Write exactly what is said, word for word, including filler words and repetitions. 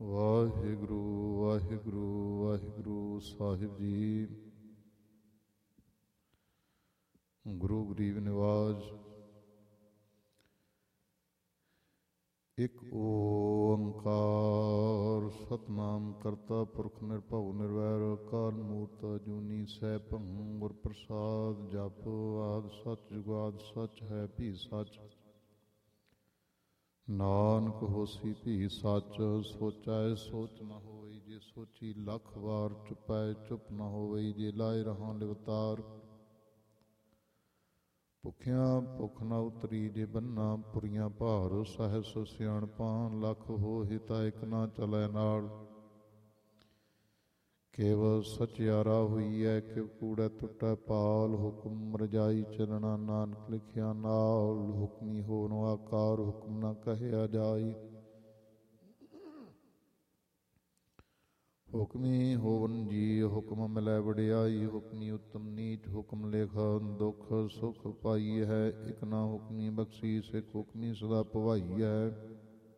ਵਾਹਿਗੁਰੂ ਵਾਹਿਗੁਰੂ ਵਾਹਿਗੁਰੂ ਸਾਹਿਬ ਜੀ। ਗੁਰੂ ਗਰੀਬ ਨਿਵਾਜ। ਇੱਕ ਓੰਕਾਰ ਸਤਿਨਾਮ ਕਰਤਾ ਪੁਰਖ ਨਿਰਭਉ ਨਿਰਵੈਰ ਅਕਾਲ ਮੂਰਤ ਅਜੂਨੀ ਸੈਭੰ ਗੁਰ ਪ੍ਰਸਾਦ। ਜਪ ਆਦਿ ਸੱਚ ਜੁਗਾਦਿ ਸੱਚ ਹੈ ਭੀ ਸੱਚ, ਨਾਨਕ ਹੋਸੀ ਭੀ ਸੱਚ। ਸੋਚੈ ਸੋਚ ਨ ਹੋਈ, ਜੇ ਸੋਚੀ ਲੱਖ ਵਾਰ। ਚੁਪੈ ਚੁੱਪ ਨ ਹੋਈ, ਜੇ ਲਾਏ ਰਹਾਂ ਲਿਵਤਾਰ। ਭੁੱਖਿਆਂ ਭੁੱਖ ਨ ਉਤਰੀ, ਜੇ ਬੰਨਾ ਪੁਰੀਆਂ ਭਾਰ। ਸਹਿਸ ਸਿਆਣਪਾਂ ਲੱਖ ਹੋਹਿ, ਤਾ ਇਕ ਨਾ ਚਲੈ ਨਾਲ। ਕੇਵਲ ਸਚਿਆਰਾ ਹੋਈਐ, ਕਿਵ ਕੂੜੈ ਟੁੱਟੈ ਪਾਲ। ਹੁਕਮ ਰਜਾਈ ਚਲਣਾ, ਨਾਨਕ ਲਿਖਿਆ ਨਾਲ। ਹੁਕਮੀ ਹੋਵਨ ਆਕਾਰ, ਹੁਕਮ ਨਾ ਕਹਿਆ ਜਾਈ। ਹੁਕਮੀ ਹੋਵਨ ਜੀ, ਹੁਕਮ ਮਿਲੈ ਵਡਿਆਈ। ਹੁਕਮੀ ਉਤਮ ਨੀਚ, ਹੁਕਮ ਲੇਖ ਦੁਖ ਸੁਖ ਪਾਈ ਹੈ। ਇਕ ਨਾ ਹੁਕਮੀ ਬਖਸ਼ੀਸ, ਇਕ ਹੁਕਮੀ ਸਦਾ ਭਵਾਈ ਹੈ।